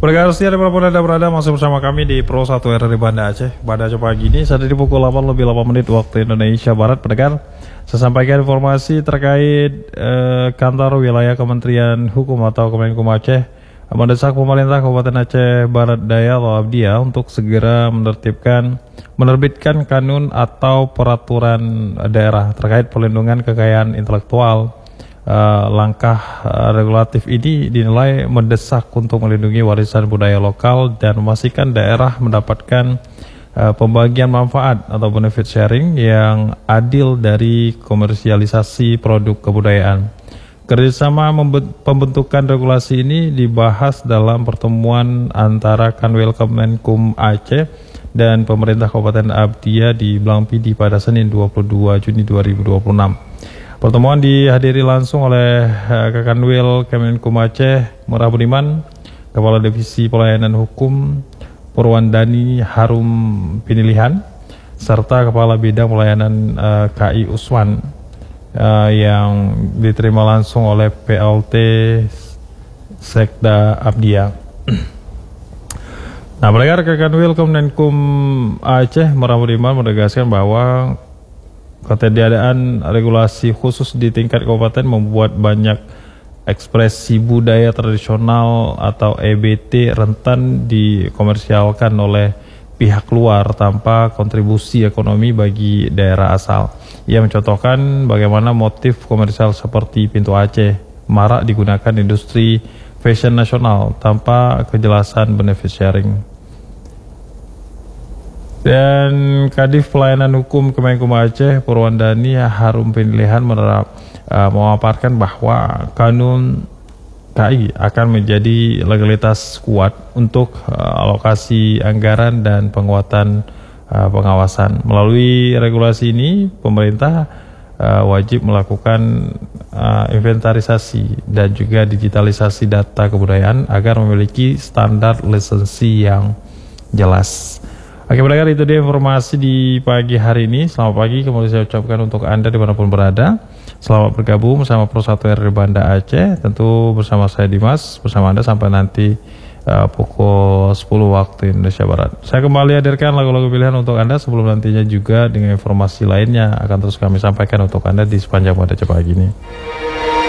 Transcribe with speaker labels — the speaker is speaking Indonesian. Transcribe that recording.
Speaker 1: Pendengar setia dimanapun Anda berada, masih bersama kami di Pro 1 RRI Banda Aceh. Pada Aceh pagi ini saat di pukul 8 lebih 8 menit waktu Indonesia Barat. Pendengar, saya sampaikan informasi terkait kantor wilayah Kementerian Hukum atau Kemenkum Aceh mendesak pemerintah Kabupaten Aceh Barat Daya atau Abdia untuk segera menerbitkan kanun atau peraturan daerah terkait perlindungan kekayaan intelektual. Langkah regulatif ini dinilai mendesak untuk melindungi warisan budaya lokal dan memastikan daerah mendapatkan pembagian manfaat atau benefit sharing yang adil dari komersialisasi produk kebudayaan. Kerjasama pembentukan regulasi ini dibahas dalam pertemuan antara Kanwil Kemenkum Aceh dan pemerintah Kabupaten Abdia di Blangpidi pada Senin 22 Juni 2026. Pertemuan dihadiri langsung oleh Kakanwil Kemenkum Aceh Murah Budiman, Kepala Divisi Pelayanan Hukum Purwandani Harum Pinilihan, serta Kepala Bidang Pelayanan KI Usman yang diterima langsung oleh PLT Sekda Abdia. Nah, pendengar, Kakanwil Kemenkum Aceh Murah Budiman menegaskan bahwa ketiadaan regulasi khusus di tingkat kabupaten membuat banyak ekspresi budaya tradisional atau EBT rentan dikomersialkan oleh pihak luar tanpa kontribusi ekonomi bagi daerah asal. Ia mencontohkan bagaimana motif komersial seperti Pintu Aceh marak digunakan industri fashion nasional tanpa kejelasan benefit sharing. Dan Kadif Pelayanan Hukum Kemenkum Aceh Purwandani Harum Pinilihan memaparkan bahwa kanun KI akan menjadi legalitas kuat untuk alokasi anggaran dan penguatan pengawasan. Melalui regulasi ini, pemerintah wajib melakukan inventarisasi dan juga digitalisasi data kebudayaan agar memiliki standar lisensi yang jelas. Oke, pendengar, itu dia informasi di pagi hari ini. Selamat pagi kembali saya ucapkan untuk Anda dimanapun berada. Selamat bergabung bersama Pro 1 RRI Banda Aceh. Tentu bersama saya Dimas, bersama Anda sampai nanti pukul 10 waktu Indonesia Barat. Saya kembali hadirkan lagu-lagu pilihan untuk Anda sebelum nantinya juga dengan informasi lainnya akan terus kami sampaikan untuk Anda di sepanjang pada pagi ini.